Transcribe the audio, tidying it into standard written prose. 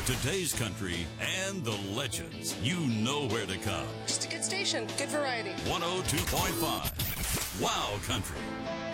For today's country and the legends, you know where to come. Just a good station, good variety. 102.5 Wow Country.